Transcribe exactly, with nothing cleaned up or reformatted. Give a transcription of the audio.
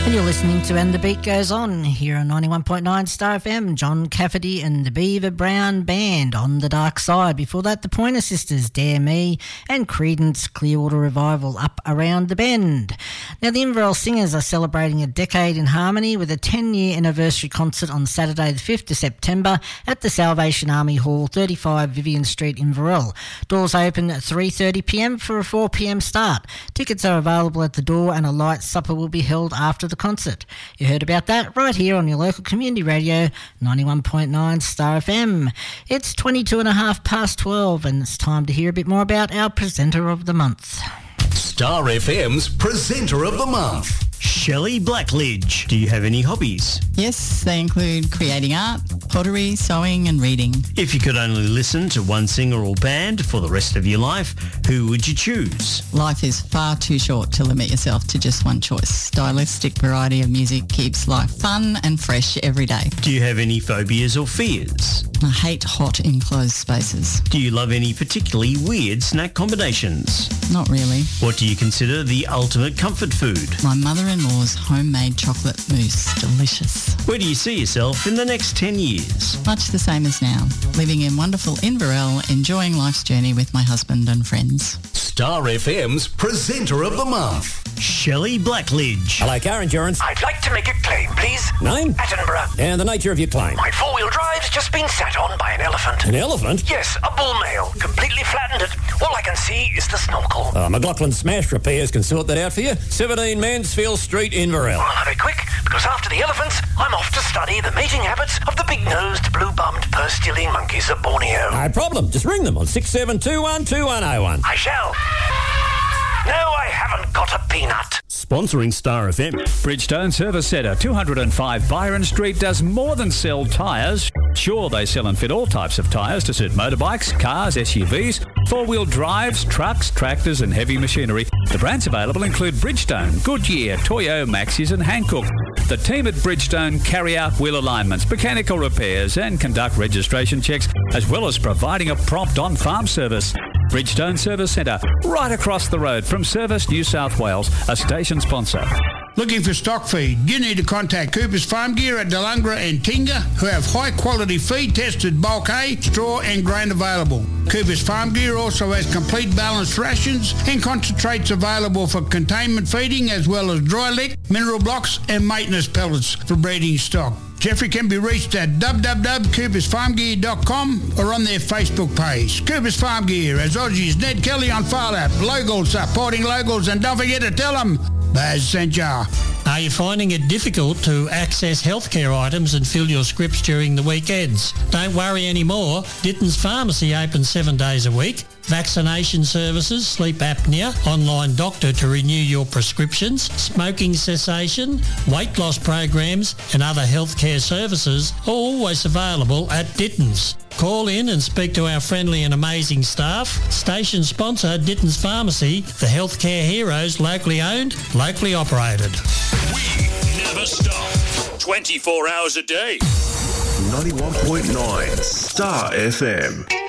And you're listening to And the Beat Goes On here on ninety-one point nine Star F M. John Cafferty and the Beaver Brown Band, On the Dark Side. Before that, the Pointer Sisters, Dare Me, and Creedence Clearwater Revival, Up Around the Bend. Now, the Inverell Singers are celebrating a decade in harmony with a ten-year anniversary concert on Saturday the fifth of September at the Salvation Army Hall, thirty-five Vivian Street, Inverell. Doors open at three thirty p m for a four p m start. Tickets are available at the door and a light supper will be held after the concert. You heard about that right here on your local community radio, ninety-one point nine Star F M. It's twenty-two and a half past twelve and it's time to hear a bit more about our presenter of the month. Star F M's presenter of the month, Shelley Blackledge. Do you have any hobbies? Yes, they include creating art, pottery, sewing and reading. If you could only listen to one singer or band for the rest of your life, who would you choose? Life is far too short to limit yourself to just one choice. Stylistic variety of music keeps life fun and fresh every day. Do you have any phobias or fears? I hate hot enclosed spaces. Do you love any particularly weird snack combinations? Not really. What do you consider the ultimate comfort food? My mother-in-law's homemade chocolate mousse. Delicious. Where do you see yourself in the next ten years? Much the same as now. Living in wonderful Inverell, enjoying life's journey with my husband and friends. Star F M's presenter of the month, Shelley Blackledge. Hello, car insurance. I'd like to make a claim, please. Name? Attenborough. And the nature of your claim? My four-wheel drive's just been sat on by an elephant. An elephant? Yes, a bull male. Completely flattened it. All I can see is the snorkel. Uh, McLaughlin Smash Repairs can sort that out for you. seventeen Mansfield Street, Inverell. Well, I'll be quick, because after the elephants, I'm off to study the mating habits of the big-nosed, blue-bummed, purse-stealing monkeys of Borneo. No problem. Just ring them on six seven two one two one oh one. I shall. No, I haven't got a peanut. Sponsoring Star F M. Bridgestone Service Centre, two oh five Byron Street, does more than sell tyres. Sure, they sell and fit all types of tyres to suit motorbikes, cars, S U Vs, four-wheel drives, trucks, tractors and heavy machinery. The brands available include Bridgestone, Goodyear, Toyo, Maxxis and Hankook. The team at Bridgestone carry out wheel alignments, mechanical repairs and conduct registration checks, as well as providing a prompt on-farm service. Bridgestone Service Centre, right across the road from Service New South Wales, a station sponsor. Looking for stock feed? You need to contact Cooper's Farm Gear at Delungra and Tinga, who have high-quality feed tested bulk hay, straw and grain available. Cooper's Farm Gear also has complete balanced rations and concentrates available for containment feeding, as well as dry lick, mineral blocks and maintenance pellets for breeding stock. Jeffrey can be reached at w w w dot coopers farm gear dot com or on their Facebook page. Coopers Farm Gear, as Aussie's Ned Kelly on Phar Lap. Locals supporting locals, and don't forget to tell them Baz sent ya. Are you finding it difficult to access healthcare items and fill your scripts during the weekends? Don't worry anymore. Ditton's Pharmacy opens seven days a week. Vaccination services, sleep apnea, online doctor to renew your prescriptions, smoking cessation, weight loss programs and other healthcare services are always available at Ditton's. Call in and speak to our friendly and amazing staff. Station sponsor Ditton's Pharmacy, the healthcare heroes, locally owned, locally operated. We never stop. twenty-four hours a day. ninety-one point nine Star F M.